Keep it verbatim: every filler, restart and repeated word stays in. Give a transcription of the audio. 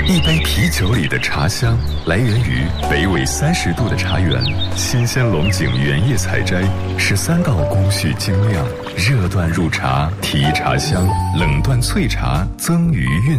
一杯啤酒里的茶香，来源于北纬三十度的茶园，新鲜龙井原叶采摘，十三道工序精酿，热断入茶提茶香，冷断萃茶增余韵。